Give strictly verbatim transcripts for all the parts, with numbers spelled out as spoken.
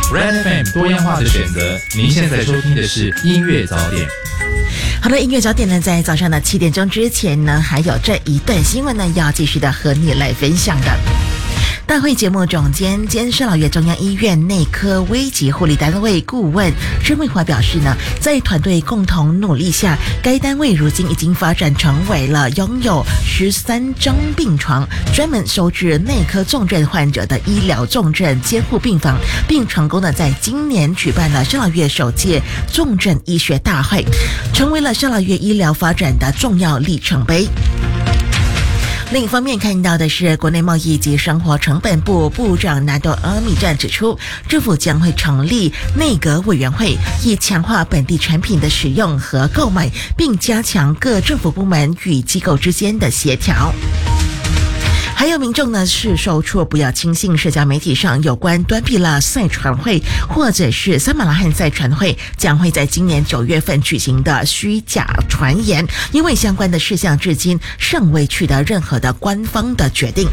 Red F M 多样化的选择，您现在收听的是音乐早点。 好的，音乐早点呢，在早上的七点钟之前呢，还有这一段新闻呢，要继续的和你来分享的。大会节目总监兼圣老爷中央医院内科危急护理单位顾问郑卫华表示呢，在团队共同努力下，该单位如今已经发展成为了拥有十三张病床，专门收治内科重症患者的医疗重症监护病房，并成功的在今年举办了圣老爷首届重症医学大会，成为了圣老爷医疗发展的重要里程碑。另一方面看到的是，国内贸易及生活成本部部长纳多阿米赞指出，政府将会成立内阁委员会，以强化本地产品的使用和购买，并加强各政府部门与机构之间的协调。还有民众呢是受处不要轻信社交媒体上有关端比拉赛船会或者是撒马拉罕赛船会将会在今年九月份举行的虚假传言，因为相关的事项至今尚未取得任何的官方的决定。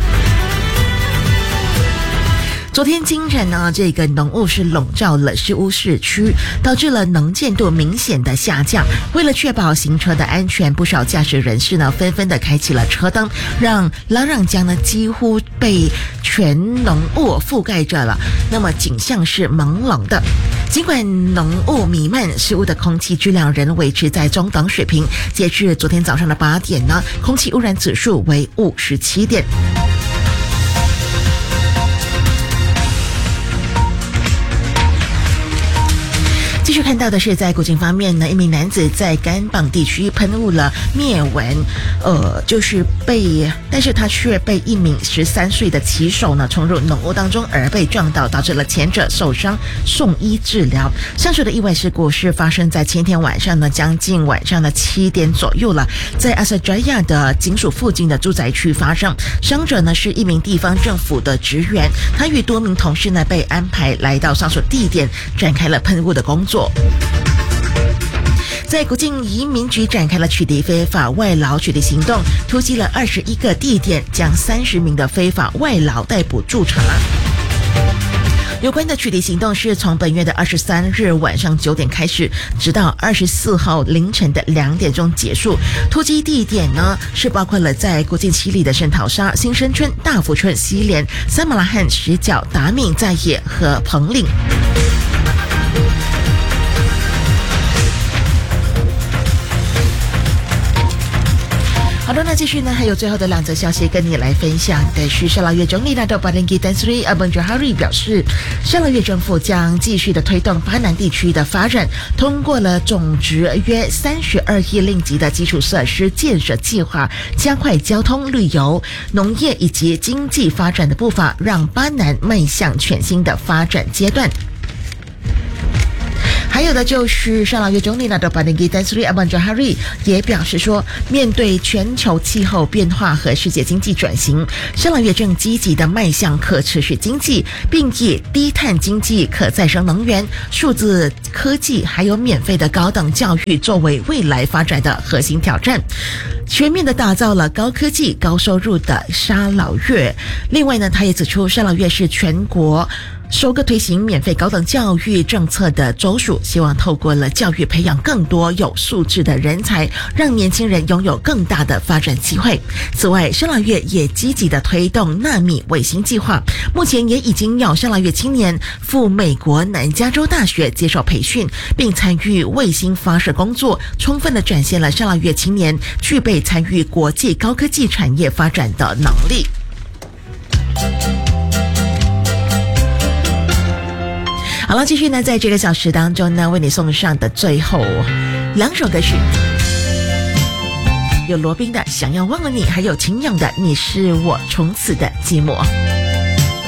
昨天清晨呢，这个浓雾是笼罩了石屋市区，导致了能见度明显的下降。为了确保行车的安全，不少驾驶人士呢纷纷的开启了车灯，让拉让江呢几乎被全浓雾覆盖着了。那么景象是朦胧的。尽管浓雾弥漫，石屋的空气质量仍维持在中等水平。截至昨天早上的八点呢，空气污染指数为五十七点。继续看到的是，在古晋方面呢，一名男子在甘榜地区喷雾了灭蚊，呃，就是被，但是他却被一名十三岁的骑手呢冲入浓雾当中而被撞倒，导致了前者受伤送医治疗。上述的意外事故是发生在前天晚上呢，将近晚上的七点左右了，在阿萨扎亚的警署附近的住宅区发生。伤者呢是一名地方政府的职员，他与多名同事呢被安排来到上述地点，展开了喷雾的工作。在国境移民局展开了取缔非法外劳取缔行动，突击了二十一个地点，将三十名的非法外劳逮捕驻查。有关的取缔行动是从本月的二十三日晚上九点开始，直到二十四号凌晨的两点钟结束。突击地点呢是包括了在国境七里的圣淘沙、新生村、大福村、西连、撒马拉罕、石角、达敏、在野和彭岭。好的，那继续呢，还有最后的两则消息跟你来分享的是，沙拉越总理纳多巴林吉丹斯瑞阿本卓哈瑞表示，沙拉越政府将继续的推动巴南地区的发展，通过了总值约三十二亿令吉的基础设施建设计划，加快交通、旅游、农业以及经济发展的步伐，让巴南迈向全新的发展阶段。还有的就是沙拉越总理纳多巴林吉丹斯瑞阿本卓哈瑞也表示说，面对全球气候变化和世界经济转型，沙拉越正积极的迈向可持续经济，并以低碳经济、可再生能源、数字科技还有免费的高等教育作为未来发展的核心挑战，全面的打造了高科技、高收入的沙拉越。另外呢，他也指出，沙拉越是全国首个推行免费高等教育政策的州属，希望透过了教育培养更多有素质的人才，让年轻人拥有更大的发展机会。此外，沙拉越也积极的推动纳米卫星计划，目前也已经有沙拉越青年赴美国南加州大学接受培训，并参与卫星发射工作，充分的展现了沙拉越青年具备参与国际高科技产业发展的能力。好了，继续呢，在这个小时当中呢，为你送上的最后两首歌曲，有罗宾的《想要忘了你》，还有秦勇的《你是我从此的寂寞》。